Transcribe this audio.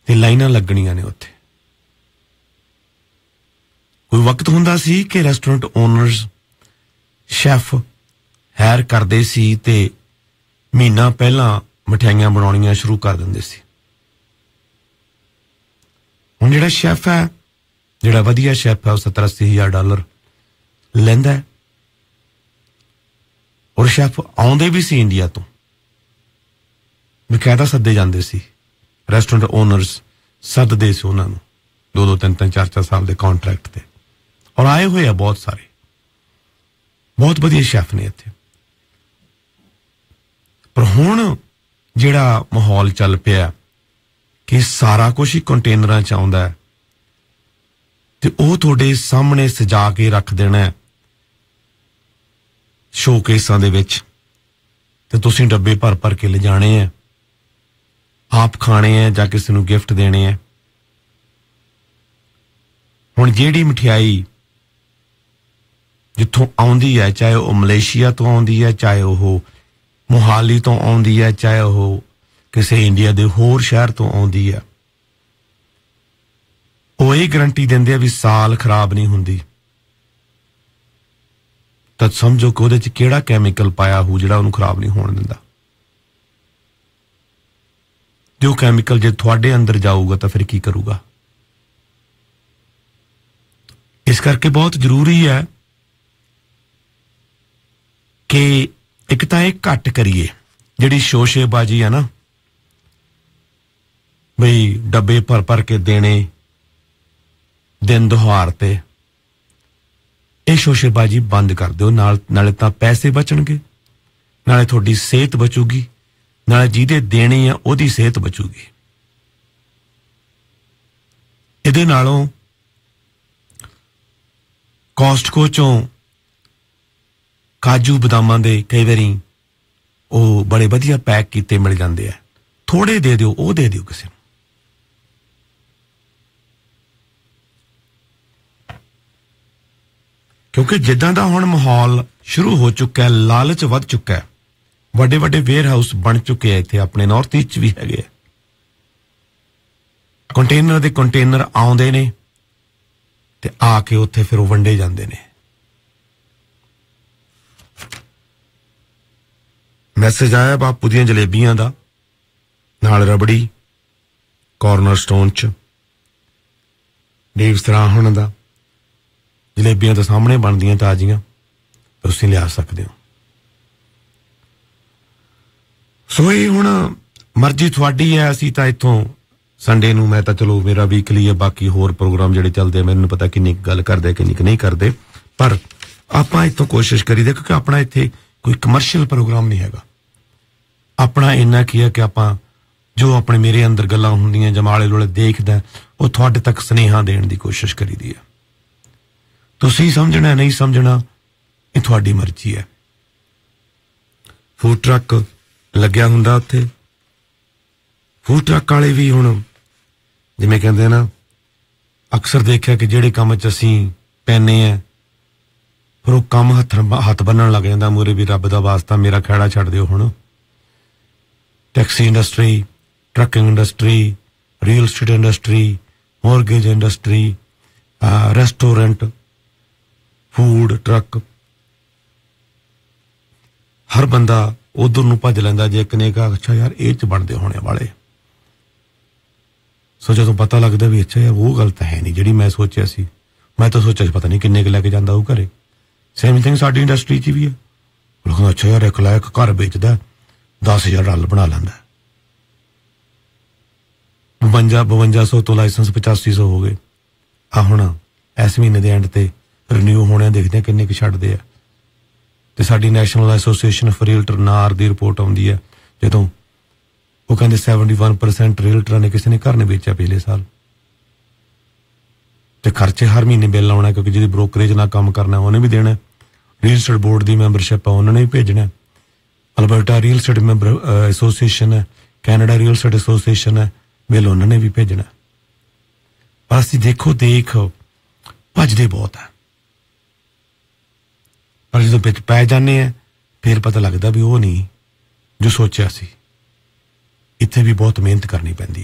ਤੇ ਲਾਈਨਾਂ ਲੱਗਣੀਆਂ ਨੇ ਉੱਥੇ। ਕੋਈ ਵਕਤ ਹੁੰਦਾ ਸੀ ਕਿ ਰੈਸਟੋਰੈਂਟ ਓਨਰਸ ਸ਼ੈਫ ਹਾਇਰ ਕਰਦੇ ਸੀ ਤੇ ਮਹੀਨਾ ਪਹਿਲਾਂ ਮਠਿਆਈਆਂ ਬਣਾਉਣੀਆਂ ਸ਼ੁਰੂ ਕਰ ਦਿੰਦੇ ਸੀ। ਹੁਣ ਜਿਹੜਾ ਸ਼ੈਫ ਹੈ, ਜਿਹੜਾ ਵਧੀਆ ਸ਼ੈਫ ਹੈ, ਉਹ $70,000-80,000 ਲੈਂਦਾ ਹੈ। ਔਰ ਸ਼ੈਫ ਆਉਂਦੇ ਵੀ ਸੀ ਇੰਡੀਆ ਤੋਂ, ਬਕਾਇਦਾ ਸੱਦੇ ਜਾਂਦੇ ਸੀ। ਰੈਸਟੋਰੈਂਟ ਓਨਰਸ ਸੱਦਦੇ ਸੀ ਉਹਨਾਂ ਨੂੰ 2-2, 3-3, 4-4 ਸਾਲ ਦੇ ਕੌਂਟਰੈਕਟ ਤੇ, ਔਰ ਆਏ ਹੋਏ ਆ ਬਹੁਤ ਸਾਰੇ, ਬਹੁਤ ਵਧੀਆ ਸ਼ੈਫ ਨੇ ਇੱਥੇ। ਪਰ ਹੁਣ ਜਿਹੜਾ ਮਾਹੌਲ ਚੱਲ ਪਿਆ ਕਿ ਸਾਰਾ ਕੁਝ ਹੀ ਕੰਟੇਨਰਾਂ 'ਚ ਆਉਂਦਾ ਹੈ ਤੇ ਉਹ ਤੁਹਾਡੇ ਸਾਹਮਣੇ ਸਜਾ ਕੇ ਰੱਖ ਦੇਣਾ ਹੈ ਸ਼ੋਕੇਸਾਂ ਦੇ ਵਿੱਚ, ਤੇ ਤੁਸੀਂ ਡੱਬੇ ਭਰ ਭਰ ਕੇ ਲਿਜਾਣੇ ਆ, ਆਪ ਖਾਣੇ ਆ ਜਾਂ ਕਿਸੇ ਨੂੰ ਗਿਫਟ ਦੇਣੇ ਆ। ਹੁਣ ਜਿਹੜੀ ਮਠਿਆਈ ਜਿੱਥੋਂ ਆਉਂਦੀ ਹੈ, ਚਾਹੇ ਉਹ ਮਲੇਸ਼ੀਆ ਤੋਂ ਆਉਂਦੀ ਹੈ, ਚਾਹੇ ਉਹ ਮੋਹਾਲੀ ਤੋਂ ਆਉਂਦੀ ਹੈ, ਚਾਹੇ ਉਹ ਕਿਸੇ ਇੰਡੀਆ ਦੇ ਹੋਰ ਸ਼ਹਿਰ ਤੋਂ ਆਉਂਦੀ ਹੈ, ਉਹ ਇਹ ਗਰੰਟੀ ਦਿੰਦੇ ਆ ਵੀ ਸਾਲ ਖਰਾਬ ਨਹੀਂ ਹੁੰਦੀ। ਤਾਂ ਸਮਝੋ ਕਿ ਉਹਦੇ 'ਚ ਕਿਹੜਾ ਕੈਮੀਕਲ ਪਾਇਆ ਹੋਊ ਜਿਹੜਾ ਉਹਨੂੰ ਖਰਾਬ ਨਹੀਂ ਹੋਣ ਦਿੰਦਾ। ਜੋ ਕੈਮੀਕਲ ਜੇ ਤੁਹਾਡੇ ਅੰਦਰ ਜਾਊਗਾ ਤਾਂ ਫਿਰ ਕੀ ਕਰੂਗਾ। ਇਸ ਕਰਕੇ ਬਹੁਤ ਜ਼ਰੂਰੀ ਹੈ ਕਿ ਇੱਕ ਤਾਂ ਇਹ ਘੱਟ ਕਰੀਏ ਜਿਹੜੀ ਸ਼ੋਸ਼ੇਬਾਜ਼ੀ ਹੈ ਨਾ, ਬਈ ਡੱਬੇ ਭਰ ਭਰ ਕੇ ਦੇਣੇ ਦਿਨ ਤਿਉਹਾਰ ਤੇ, ਇਹ ਸ਼ੋਸ਼ੇਬਾਜ਼ੀ ਬੰਦ ਕਰ ਦਿਓ। ਨਾਲੇ ਤਾਂ ਪੈਸੇ ਬਚਣਗੇ, ਨਾਲੇ ਤੁਹਾਡੀ ਸਿਹਤ ਬਚੂਗੀ, ਨਾਲੇ ਜਿਹਦੇ ਦੇਣੀ ਆ ਉਹਦੀ ਸਿਹਤ ਬਚੂਗੀ। ਇਹਦੇ ਨਾਲੋਂ ਕਾਸਟਕੋ ਚੋਂ ਕਾਜੂ ਬਦਾਮਾਂ ਦੇ ਕਈ ਵਾਰੀ ਉਹ ਬੜੇ ਵਧੀਆ ਪੈਕ ਕੀਤੇ ਮਿਲ ਜਾਂਦੇ ਆ, ਥੋੜੇ ਦੇ ਦਿਓ, ਉਹ ਦੇ ਦਿਓ ਕਿਸੇ ਨੂੰ। ਕਿਉਂਕਿ ਜਿੱਦਾਂ ਦਾ ਹੁਣ ਮਾਹੌਲ ਸ਼ੁਰੂ ਹੋ ਚੁੱਕਾ ਹੈ, ਲਾਲਚ ਵੱਧ ਚੁੱਕਾ ਹੈ, ਵੱਡੇ ਵੱਡੇ ਵੇਅਰ ਹਾਊਸ ਬਣ ਚੁੱਕੇ ਆ ਇੱਥੇ, ਆਪਣੇ ਨਾਰਥ ਈਸਟ 'ਚ ਵੀ ਹੈਗੇ ਆ। ਕੰਟੇਨਰ ਦੇ ਕੰਟੇਨਰ ਆਉਂਦੇ ਨੇ ਤੇ ਆ ਕੇ ਉੱਥੇ ਫਿਰ ਉਹ ਵੰਡੇ ਜਾਂਦੇ ਨੇ। ਮੈਸੇਜ ਆਇਆ ਬਾਪੂ ਦੀਆਂ ਜਲੇਬੀਆਂ ਦਾ, ਨਾਲ ਰਬੜੀ ਕਾਰਨਰ ਸਟੋਨ 'ਚ, ਦੇਵ ਸਰਾਹਣ ਦਾ। ਜਲੇਬੀਆਂ ਤਾਂ ਸਾਹਮਣੇ ਬਣਦੀਆਂ ਤਾਜ਼ੀਆਂ, ਤੁਸੀਂ ਲਿਆ ਸਕਦੇ ਹੋ। ਸੋ ਇਹ ਹੁਣ ਮਰਜ਼ੀ ਤੁਹਾਡੀ ਹੈ। ਅਸੀਂ ਤਾਂ ਇੱਥੋਂ ਸੰਡੇ ਨੂੰ, ਮੈਂ ਤਾਂ ਚਲੋ ਮੇਰਾ ਵੀਕਲੀ ਹੈ, ਬਾਕੀ ਹੋਰ ਪ੍ਰੋਗਰਾਮ ਜਿਹੜੇ ਚੱਲਦੇ ਮੈਨੂੰ ਪਤਾ ਕਿੰਨੀ ਗੱਲ ਕਰਦੇ ਕਿੰਨੀ ਨਹੀਂ ਕਰਦੇ, ਪਰ ਆਪਾਂ ਇੱਥੋਂ ਕੋਸ਼ਿਸ਼ ਕਰੀਦੇ ਕਿਉਂਕਿ ਆਪਣਾ ਇੱਥੇ ਕੋਈ ਕਮਰਸ਼ੀਅਲ ਪ੍ਰੋਗਰਾਮ ਨਹੀਂ ਹੈਗਾ। ਆਪਣਾ ਇੰਨਾ ਕੀ ਹੈ ਕਿ ਆਪਾਂ ਜੋ ਆਪਣੇ ਮੇਰੇ ਅੰਦਰ ਗੱਲਾਂ ਹੁੰਦੀਆਂ ਜਾਂ ਆਲੇ ਦੁਆਲੇ ਦੇਖਦਾ, ਉਹ ਤੁਹਾਡੇ ਤੱਕ ਸੁਨੇਹਾ ਦੇਣ ਦੀ ਕੋਸ਼ਿਸ਼ ਕਰੀਦੀ ਹੈ। ਤੁਸੀਂ ਸਮਝਣਾ ਨਹੀਂ ਸਮਝਣਾ ਇਹ ਤੁਹਾਡੀ ਮਰਜ਼ੀ ਹੈ। ਫੂਡ ਟਰੱਕ ਲੱਗਿਆ ਹੁੰਦਾ ਉੱਥੇ। ਫੂਡ ਟਰੱਕ ਵਾਲੇ ਵੀ ਹੁਣ ਜਿਵੇਂ ਕਹਿੰਦੇ ਨਾ, ਅਕਸਰ ਦੇਖਿਆ ਕਿ ਜਿਹੜੇ ਕੰਮ 'ਚ ਅਸੀਂ ਪੈਨੇ ਆ ਫਿਰ ਉਹ ਕੰਮ ਹੱਥ ਬੰਨਣ ਲੱਗ ਜਾਂਦਾ ਮੂਹਰੇ ਵੀ ਰੱਬ ਦਾ ਵਾਸਤਾ ਮੇਰਾ ਖਹਿੜਾ ਛੱਡ ਦਿਓ। ਹੁਣ taxi industry, trucking industry, real estate industry, mortgage industry, restaurant, food truck, ਹਰ ਬੰਦਾ ਉਧਰ ਨੂੰ ਭੱਜ ਲੈਂਦਾ ਜੇ ਇੱਕ ਨੇ ਕਿਹਾ ਅੱਛਾ ਯਾਰ ਇਹ 'ਚ ਬਣਦੇ ਹੋਣੇ ਵਾਲੇ। ਸੋ ਜਦੋਂ ਪਤਾ ਲੱਗਦਾ ਵੀ ਅੱਛਾ ਯਾਰ ਉਹ ਗੱਲ ਤਾਂ ਹੈ ਨਹੀਂ ਜਿਹੜੀ ਮੈਂ ਸੋਚਿਆ ਸੀ, ਮੈਂ ਤਾਂ ਸੋਚਿਆ ਸੀ ਪਤਾ ਨਹੀਂ ਕਿੰਨੇ ਕੁ ਲੈ ਕੇ ਜਾਂਦਾ ਉਹ ਘਰੇ। ਸੇਮ ਥਿੰਗ ਸਾਡੀ ਇੰਡਸਟਰੀ 'ਚ ਵੀ ਹੈ। ਲੋਕਾਂ ਅੱਛਾ ਯਾਰ ਇੱਕ ਲਾਇਕ ਘਰ ਵੇਚਦਾ $10,000 ਬਣਾ ਲੈਂਦਾ। 5200 ਤੋਂ ਲਾਇਸੈਂਸ 8500 ਹੋ ਗਏ। ਆ ਹੁਣ ਇਸ ਮਹੀਨੇ ਦੇ ਐਂਡ ਤੇ ਰਿਨਿਊ ਹੋਣੇ ਦੇਖਦੇ ਕਿੰਨੇ ਕੁ ਛੱਡਦੇ ਆ। ਤੇ ਸਾਡੀ ਨੈਸ਼ਨਲ ਐਸੋਸੀਏਸ਼ਨ ਆਫ ਰੀਅਲਟਰ ਨਾਰ ਦੀ ਰਿਪੋਰਟ ਆਉਂਦੀ ਹੈ ਜਦੋਂ ਉਹ ਕਹਿੰਦੇ 71% ਰੀਅਲਟਰਾਂ ਨੇ ਕਿਸੇ ਨੇ ਘਰ ਨਹੀਂ ਵੇਚਿਆ ਪਿਛਲੇ ਸਾਲ। ਤੇ ਖਰਚੇ ਹਰ ਮਹੀਨੇ ਬਿੱਲ ਆਉਣਾ ਕਿਉਂਕਿ ਜਿਹਦੀ ਬ੍ਰੋਕਰੇਜ ਨਾਲ ਕੰਮ ਕਰਨਾ ਉਹਨੇ ਵੀ ਦੇਣਾ। ਰੀਅਲ estate ਬੋਰਡ ਦੀ ਮੈਂਬਰਸ਼ਿਪ ਆ ਉਹਨਾਂ ਨੇ ਵੀ ਭੇਜਣਾ। Alberta real estate member association ਹੈ, ਕੈਨੇਡਾ ਰੀਅਲ estate ਐਸੋਸੀਏਸ਼ਨ ਹੈ, ਬਿੱਲ ਉਹਨਾਂ ਨੇ ਵੀ ਭੇਜਣਾ। ਪਰ ਅਸੀਂ ਦੇਖੋ ਦੇਖ ਭੱਜਦੇ ਬਹੁਤ ਹੈ, ਪਰ ਜਦੋਂ ਵਿੱਚ ਪੈ ਜਾਂਦੇ ਆ ਫਿਰ ਪਤਾ ਲੱਗਦਾ ਵੀ ਉਹ ਨਹੀਂ ਜੋ ਸੋਚਿਆ ਸੀ। ਇੱਥੇ ਵੀ ਬਹੁਤ ਮਿਹਨਤ ਕਰਨੀ ਪੈਂਦੀ ਹੈ।